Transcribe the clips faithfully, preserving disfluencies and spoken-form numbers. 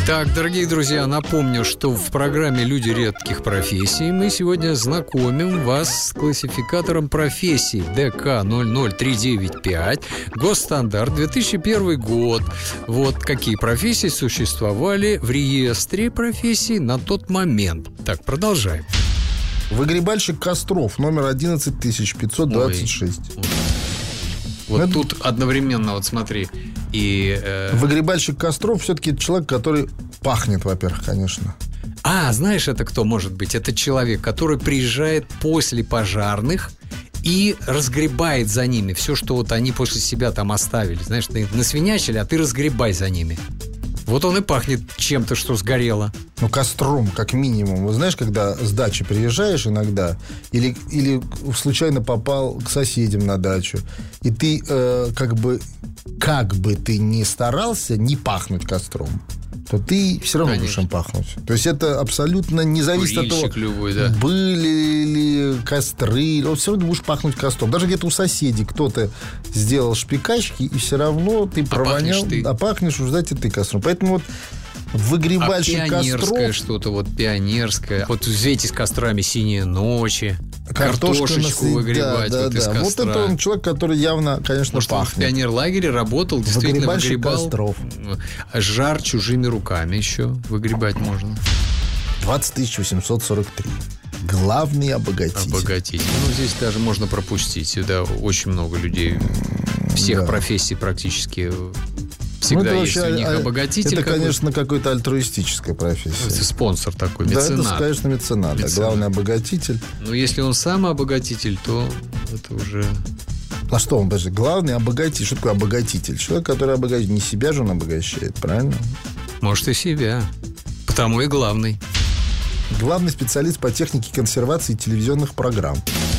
Так, дорогие друзья, напомню, что в программе «Люди редких профессий» мы сегодня знакомим вас с классификатором профессий ДК ноль ноль три девять пять, госстандарт, две тысячи первый год. Вот какие профессии существовали в реестре профессий на тот момент. Так, продолжаем. Выгребальщик костров, номер одиннадцать тысяч пятьсот двадцать шесть. Ой. Вот это... тут одновременно, вот смотри, и... Э... Выгребальщик костров все-таки человек, который пахнет, во-первых, конечно. А, знаешь, это кто может быть? Это человек, который приезжает после пожарных и разгребает за ними все, что вот они после себя там оставили. Знаешь, ты насвинячили, а ты разгребай за ними. Вот он и пахнет чем-то, что сгорело. Ну, костром, как минимум. Вы знаешь, когда с дачи приезжаешь иногда, или, или случайно попал к соседям на дачу, и ты э, как бы, как бы ты ни старался не пахнуть костром, то ты все равно Конечно. будешь им пахнуть. То есть это абсолютно не зависит Курильщик от того, любой, да. были ли костры. Вот все равно будешь пахнуть костром. Даже где-то у соседей кто-то сделал шпикачки, и все равно ты провонял, а, а пахнешь уж, знаете, ты костром. Поэтому вот выгребальщик а пионерское костров... что-то, вот пионерское. Вот взвейте с кострами «Синие ночи». Картошку Картошечку насыпать, выгребать да, вот да, из да. костра. Вот это он человек, который явно, конечно, Может, пахнет. он в пионерлагере работал, действительно Выгребальщик выгребал костров. жар чужими руками еще выгребать можно. двадцать тысяч восемьсот сорок три. Главный обогатитель. Обогатитель. Ну, здесь даже можно пропустить. Сюда очень много людей всех да. профессий практически всегда ну, есть вообще, у них обогатитель. Это, какой-то. конечно, какая-то альтруистическая профессия. Это спонсор такой, меценат. Да, это, конечно, меценат. меценат. Да, главный обогатитель. Но если он сам обогатитель, то это уже... А что он, подожди, главный обогатитель? Что такое обогатитель? Человек, который обогатит. Не себя же он обогащает, правильно? Может, и себя. Потому и главный. Главный специалист по технике консервации телевизионных программ.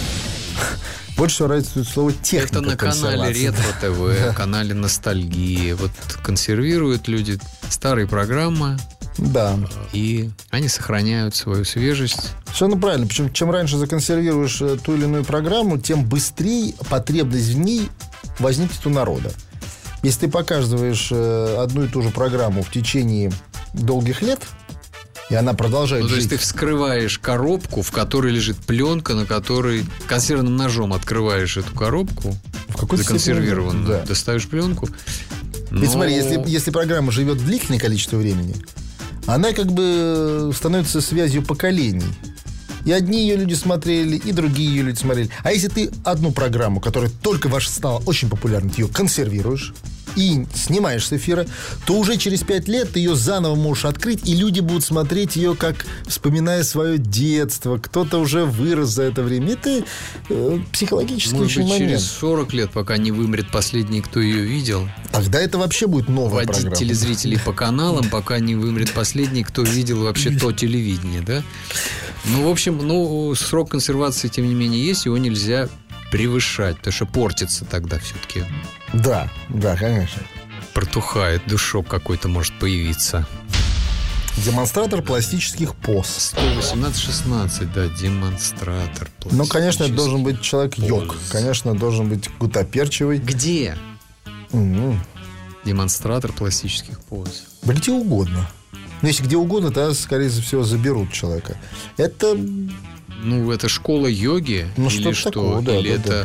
Больше всего нравится слово «техника». Это на канале Ретро-ТВ, канале Ностальгии. Вот консервируют люди старые программы. Да. И они сохраняют свою свежесть. Совершенно правильно. Причем, чем раньше законсервируешь ту или иную программу, тем быстрее потребность в ней возникнет у народа. Если ты показываешь одну и ту же программу в течение долгих лет, и она продолжает ну, жить. То есть ты вскрываешь коробку, в которой лежит пленка, на которой консервным ножом открываешь эту коробку, в законсервированную, да. достаешь пленку. Но... Ведь смотри, если, если программа живет длительное количество времени, она как бы становится связью поколений. И одни ее люди смотрели, и другие ее люди смотрели. А если ты одну программу, которая только ваша стала очень популярной, ты ее консервируешь и снимаешь с эфира, то уже через пять лет ты ее заново можешь открыть, и люди будут смотреть ее, как вспоминая свое детство. Кто-то уже вырос за это время. Это э, психологический Может очень быть, момент. через сорок лет, пока не вымрет последний, кто ее видел. Тогда это вообще будет новая Водить программа. телезрителей по каналам, пока не вымрет последний, кто видел вообще то телевидение, да? Ну, в общем, ну, срок консервации, тем не менее, есть, его нельзя превышать, потому что портится тогда все-таки. Да, да, конечно. Протухает, душок какой-то может появиться. Демонстратор пластических поз. сто восемнадцать шестнадцать, да, демонстратор пластических. Ну, конечно, это должен быть человек йог. Конечно, должен быть гутоперчивый. Где? Mm-hmm. Демонстратор пластических поз. Да где угодно. Но если где угодно, тогда, скорее всего, заберут человека. Это... Ну, это школа йоги? Ну, или что что? такого, да, или да, это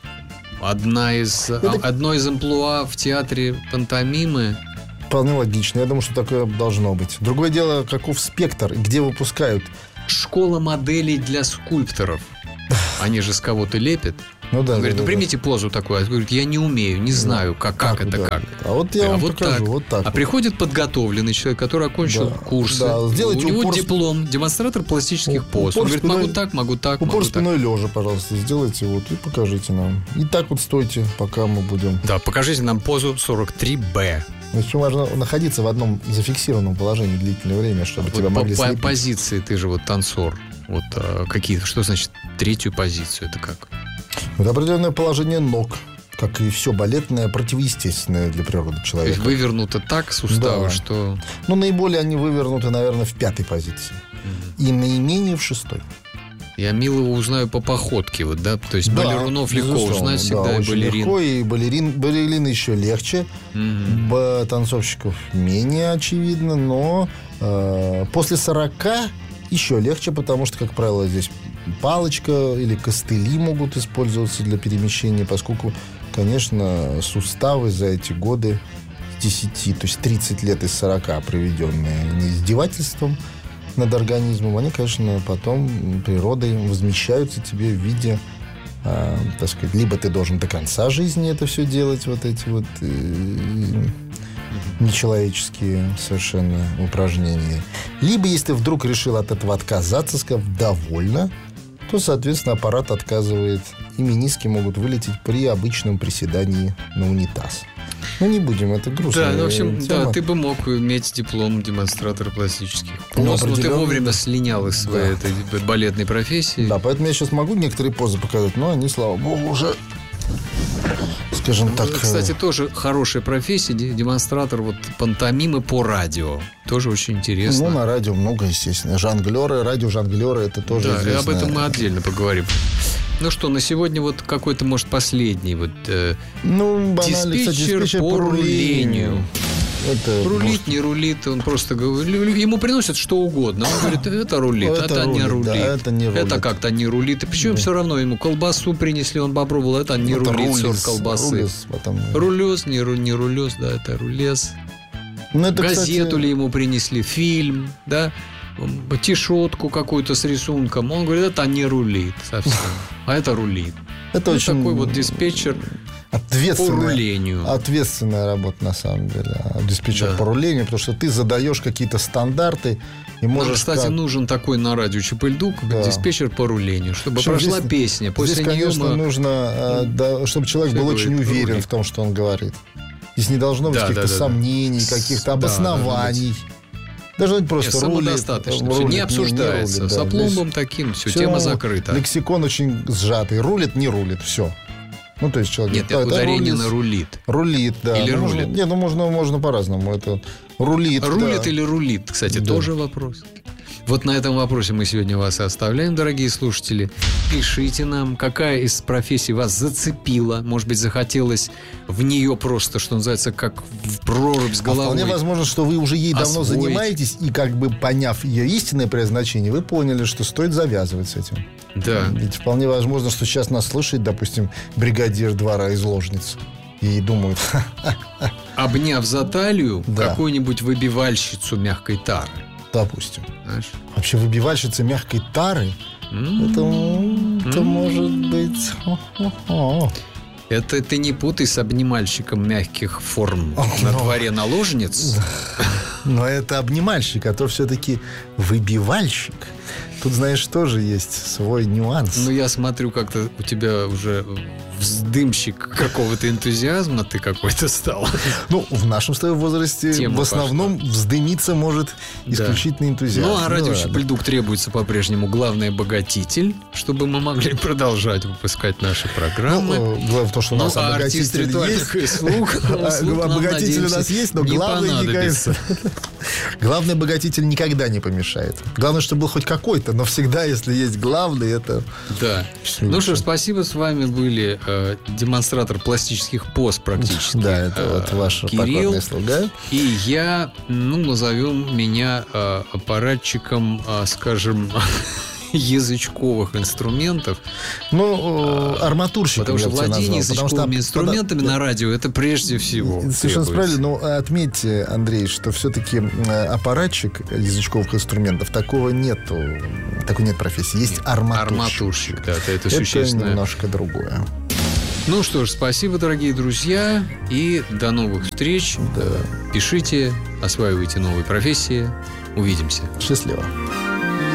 да. одна из, это... одно из амплуа в театре пантомимы? Вполне логично. Я думаю, что такое должно быть. Другое дело, каков спектр, где выпускают. Школа моделей для скульпторов. Они же с кого-то лепят. Ну да. Говорит, да, ну да, примите да. позу такую. Я говорю, я не умею, не знаю, как, как, как это да. как. А вот я а вам вот покажу. Так. Вот так. А вот. приходит подготовленный человек, который окончил да. курсы. Да. Сделайте у него упор... диплом, демонстратор пластических Упор поз. Он говорит, спиной... могу так, могу так, Упор могу спиной так. лежа, пожалуйста, сделайте вот и покажите нам. И так вот стойте, пока мы будем. Да, покажите нам позу сорок три бэ. Очень важно находиться в одном зафиксированном положении длительное время, чтобы вот тебя по, могли по слепить. позиции ты же вот танцор. Вот а, какие, что значит третью позицию? Это как? Это определенное положение ног, как и все балетное, противоестественное для природы человека. То есть вывернуто так суставы, да. что... Ну, наиболее они вывернуты, наверное, в пятой позиции. Mm-hmm. И наименее в шестой. Я Милова узнаю по походке, вот, да? То есть да, балерунов легко узнать всегда, да, и очень балерин. легко, и балерин, балерин еще легче, mm-hmm. танцовщиков менее очевидно, но э, после сорока еще легче, потому что, как правило, здесь палочка или костыли могут использоваться для перемещения, поскольку, конечно, суставы за эти годы с десяти, то есть тридцать лет из сорока, проведенные не издевательством над организмом, они, конечно, потом природой возмещаются тебе в виде, э, так сказать, либо ты должен до конца жизни это все делать, вот эти вот э, нечеловеческие совершенно упражнения, либо, если ты вдруг решил от этого отказаться, сказав «довольно», то, соответственно, аппарат отказывает, и мениски могут вылететь при обычном приседании на унитаз. Ну, не будем, это грустно. Да, ну, в общем, тема. Да, ты бы мог иметь диплом демонстратора пластических поз, но определенно... ты вовремя слинял из своей да. этой балетной профессии. Да, поэтому я сейчас могу некоторые позы показать, но они, слава богу, уже, скажем так... Кстати, тоже хорошая профессия, демонстратор вот пантомимы по радио. Тоже очень интересно. Ну, на радио много, естественно. Жонглеры, радиожонглеры, это тоже да, известно. Да, об этом мы отдельно поговорим. Ну что, на сегодня вот какой-то, может, последний вот э, ну, банально, диспетчер, кстати, диспетчер по, по рулению. Это рулит, может... не рулит, он просто говорит, ему приносят что угодно. Он говорит, это рулит, это, это не рулит, да, это не рулит. Это как-то не рулит. И причем да. все равно ему колбасу принесли, он попробовал, это не это рулит, сорт колбасы. Рулез, потом... рулез не, не рулез, да, это рулез. Ну, это, газету кстати... ли ему принесли, фильм, да, тишотку какую-то с рисунком. Он говорит, это не рулит совсем, а это рулит. Это ну, очень... такой вот диспетчер по рулению. Ответственная работа, на самом деле. Диспетчер да. по рулению, потому что ты задаешь какие-то стандарты и можешь... Нам, кстати, как... нужен такой на радио Чапыльдук, да. диспетчер по рулению, чтобы общем, прошла здесь, песня. После здесь, нее конечно, мы... нужно, да, чтобы человек был очень уверен рулит. в том, что он говорит. Здесь не должно быть да, каких-то да, да, сомнений, да. каких-то обоснований. Должно быть просто Нет, рулит. Достаточно. Рулит, не обсуждается. Не, не рулит, да. С опломбом таким, все, все, тема закрыта. Лексикон очень сжатый. Рулит, не рулит, все. Ну, то есть человек Нет, говорит, ударение рулит, на рулит. Рулит, да. Или ну, рулит. Можно, нет, ну можно, можно по-разному. Это рулит. Рулит да. или рулит, кстати, да. тоже вопрос. Вот на этом вопросе мы сегодня вас и оставляем, дорогие слушатели. Пишите нам, какая из профессий вас зацепила. Может быть, захотелось в нее просто, что называется, как в прорубь с головой. А вполне возможно, что вы уже ей давно освоить. занимаетесь, и как бы поняв ее истинное предназначение, вы поняли, что стоит завязывать с этим. Да. Ведь вполне возможно, что сейчас нас слушает, допустим, бригадир двора из Ложниц. И думают... Обняв за талию да. какую-нибудь выбивальщицу мягкой тары. Допустим. Знаешь? Вообще выбивальщица мягкой тары, mm-hmm. это, это mm-hmm. может быть... О-о-о. Это ты не путай с обнимальщиком мягких форм oh, на no. дворе наложниц. Но это обнимальщик, а то все-таки выбивальщик. Тут, знаешь, тоже есть свой нюанс. Ну, я смотрю, как-то у тебя уже вздымщик какого-то энтузиазма ты какой-то стал. Ну, в нашем с тобой возрасте Тема в основном пошла. Вздымиться может исключительно да. энтузиазм. Ну, а радио Чапыльдук требуется по-прежнему главный обогатитель, чтобы мы могли продолжать выпускать наши программы. Ну, главное в том, что у нас ну, обогатитель есть. Слух, обогатитель у нас есть, но главный никогда... Главный обогатитель никогда не помешает. Главное, чтобы был хоть какой-то, но всегда, если есть главный, это... Да. Ну что ж, спасибо, с вами были э, демонстратор пластических поз практически. Да, это э, вот ваша покорная слуга. И я, ну, назовем меня э, аппаратчиком, э, скажем... язычковых инструментов. Ну, арматурщиком. Потому что владение язычковыми потому что, инструментами потому, на радио это прежде всего. Совершенно правильно. Но отметьте, Андрей, что все-таки аппаратчик язычковых инструментов такого нету. Такой нет профессии. Есть арматурщик. Арматурщик, да, это, это, это существенное. Немножко другое. Ну что ж, спасибо, дорогие друзья. И до новых встреч. Да. Пишите, осваивайте новые профессии. Увидимся. Счастливо.